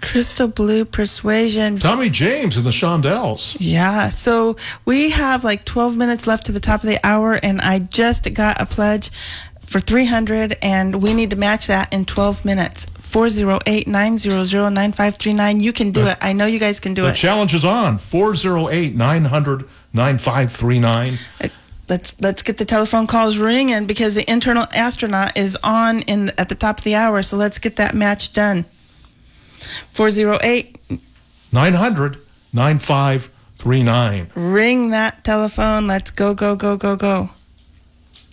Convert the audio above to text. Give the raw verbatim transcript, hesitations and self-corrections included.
Crystal Blue Persuasion. Tommy James and the Shondells. Yeah, so we have like twelve minutes left to the top of the hour, and I just got a pledge for three hundred, and we need to match that in twelve minutes. four oh eight, nine hundred, nine five three nine. You can do The- it. I know you guys can do The it. challenge is on. four oh eight, nine hundred, nine five three nine. Let's let's get the telephone calls ringing because the internal astronaut is on in at the top of the hour. So let's get that match done. four oh eight. nine hundred, nine five three nine. Ring that telephone. Let's go, go, go, go, go.